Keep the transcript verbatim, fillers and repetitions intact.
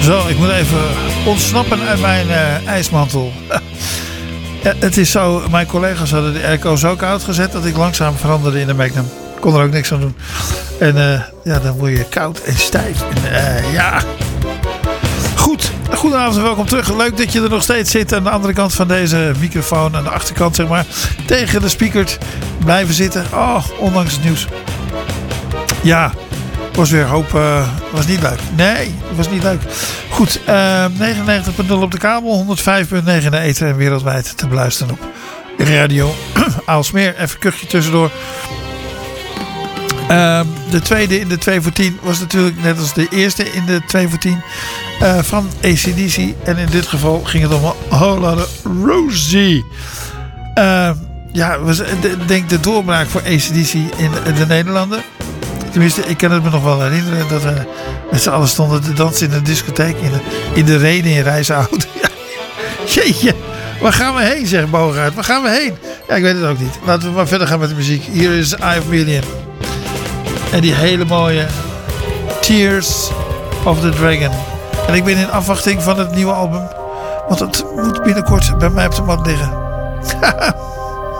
Zo, ik moet even ontsnappen uit mijn uh, ijsmantel. Ja, het is zo, mijn collega's hadden de airco zo koud gezet dat ik langzaam veranderde in de Magnum. Ik kon er ook niks aan doen. En uh, ja, dan word je koud en stijf. En, uh, ja. Goed, goedenavond en welkom terug. Leuk dat je er nog steeds zit aan de andere kant van deze microfoon. Aan de achterkant, zeg maar. Tegen de speaker blijven zitten. Oh, ondanks het nieuws. Ja, was weer hoop. Uh, was niet leuk. Nee, was niet leuk. Goed, uh, negenennegentig punt nul op de kabel. honderdvijf punt negen in de ether en wereldwijd te beluisteren op Radio Aalsmeer. Even een kuchje tussendoor. Uh, de tweede in de twee voor tien was natuurlijk net als de eerste in de twee voor tien uh, van A C D C. En in dit geval ging het om een whole lot of Rosie. Uh, ja, was de, denk de doorbraak voor A C D C in de, de Nederlanden. Tenminste, ik kan het me nog wel herinneren dat we met z'n allen stonden te dansen in de discotheek. In de, in de reden in Rijzenhout. Ja, jeetje, waar gaan we heen, zegt Bogaert. Waar gaan we heen? Ja, ik weet het ook niet. Laten we maar verder gaan met de muziek. Hier is Eye of Million. En die hele mooie Tears of the Dragon. En ik ben in afwachting van het nieuwe album. Want het moet binnenkort bij mij op de mat liggen.